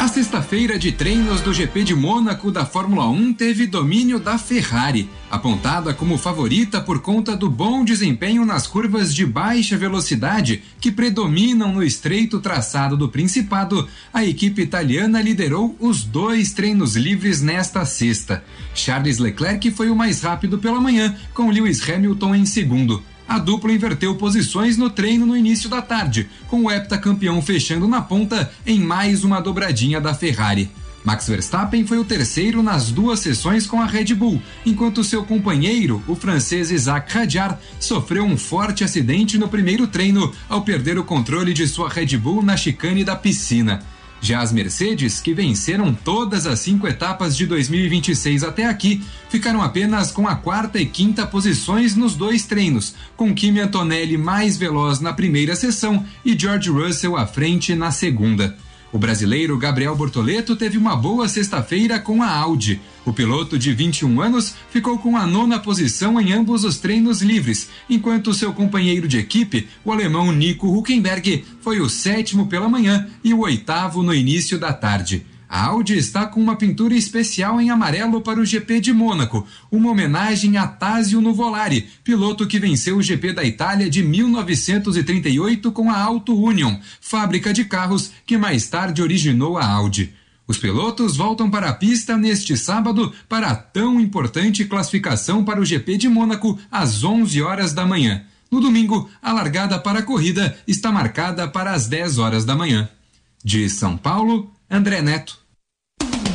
A sexta-feira de treinos do GP de Mônaco da Fórmula 1 teve domínio da Ferrari, apontada como favorita por conta do bom desempenho nas curvas de baixa velocidade que predominam no estreito traçado do Principado. A equipe italiana liderou os 2 treinos livres nesta sexta. Charles Leclerc foi o mais rápido pela manhã, com Lewis Hamilton em segundo. A dupla inverteu posições no treino no início da tarde, com o heptacampeão fechando na ponta em mais uma dobradinha da Ferrari. Max Verstappen foi o terceiro nas 2 sessões com a Red Bull, enquanto seu companheiro, o francês Isaac Hadjar, sofreu um forte acidente no primeiro treino ao perder o controle de sua Red Bull na chicane da piscina. Já as Mercedes, que venceram todas as 5 etapas de 2026 até aqui, ficaram apenas com a 4ª e 5ª posições nos 2 treinos, com Kimi Antonelli mais veloz na primeira sessão e George Russell à frente na segunda. O brasileiro Gabriel Bortoleto teve uma boa sexta-feira com a Audi. O piloto de 21 anos ficou com a 9ª posição em ambos os treinos livres, enquanto seu companheiro de equipe, o alemão Nico Hülkenberg, foi o 7º pela manhã e o 8º no início da tarde. A Audi está com uma pintura especial em amarelo para o GP de Mônaco, uma homenagem a Tazio Nuvolari, piloto que venceu o GP da Itália de 1938 com a Auto Union, fábrica de carros que mais tarde originou a Audi. Os pilotos voltam para a pista neste sábado para a tão importante classificação para o GP de Mônaco às 11 horas da manhã. No domingo, a largada para a corrida está marcada para as 10 horas da manhã. De São Paulo, André Neto.